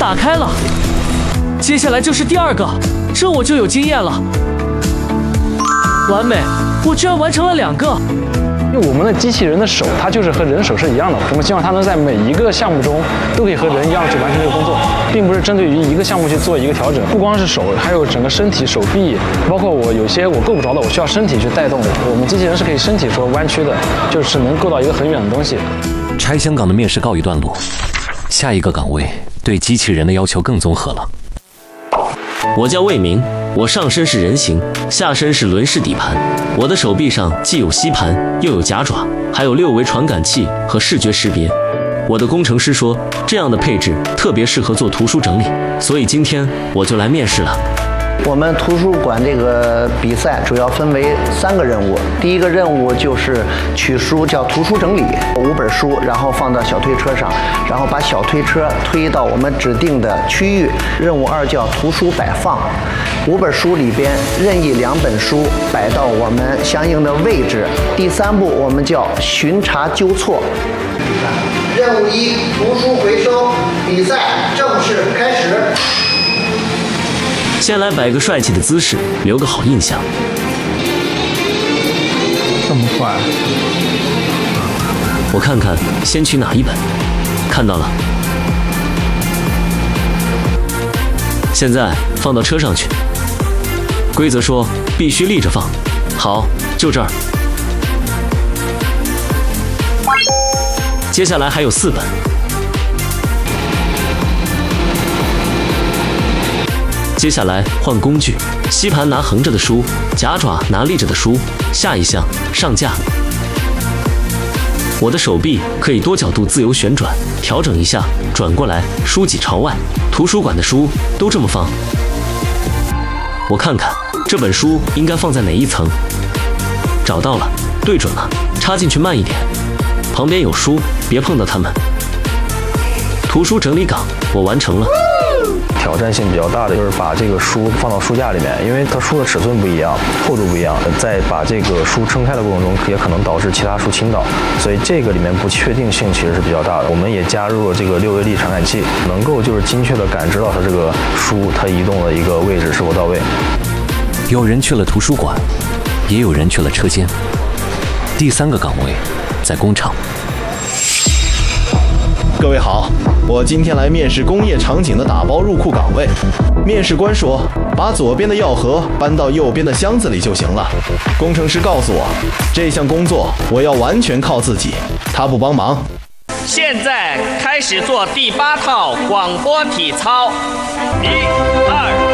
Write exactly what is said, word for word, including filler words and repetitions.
打开了。接下来就是第二个，这我就有经验了。完美，我居然完成了两个。 因为我们的机器人的手，它就是和人手是一样的，我们希望它能在每一个项目中都可以和人一样去完成这个工作，并不是针对于一个项目去做一个调整。不光是手，还有整个身体、手臂，包括我有些我够不着的，我需要身体去带动的。我们机器人是可以身体说弯曲的，就是能够到一个很远的东西。 拆箱岗的面试告一段落，下一个岗位对机器人的要求更综合了。 我叫魏明，我上身是人形，下身是轮式底盘。我的手臂上既有吸盘，又有夹爪，还有六维传感器和视觉识别。我的工程师说，这样的配置特别适合做图书整理，所以今天我就来面试了。 我们图书馆这个比赛主要分为三个任务，第一个任务就是取书，叫图书整理，五本书，然后放到小推车上，然后把小推车推到我们指定的区域。任务二叫图书摆放，五本书里边任意两本书摆到我们相应的位置。第三步我们叫巡查纠错。任务一，图书回收，比赛正式开始。 先来摆个帅气的姿势，留个好印象。 这么快？ 我看看先取哪一本。看到了。现在放到车上去。规则说必须立着放。好，就这儿。接下来还有四本。接下来换工具，吸盘拿横着的书，夹爪拿立着的书。下一项上架。我的手臂可以多角度自由旋转，调整一下，转过来，书脊朝外。图书馆的书都这么放。我看看这本书应该放在哪一层。找到了，对准了，插进去慢一点。旁边有书，别碰到它们。图书整理岗我完成了。 挑战性比较大的就是把这个书放到书架里面，因为它书的尺寸不一样，厚度不一样，在把这个书撑开的过程中，也可能导致其他书倾倒，所以这个里面不确定性其实是比较大的。我们也加入了这个六维力传感器，能够就是精确的感知到它这个书它移动的一个位置是否到位。 有人去了图书馆，也有人去了车间。第三个岗位在工厂。 各位好，我今天来面试工业场景的打包入库岗位。面试官说，把左边的药盒搬到右边的箱子里就行了。工程师告诉我，这项工作我要完全靠自己，他不帮忙。 现在开始做第八套广播体操，一、二。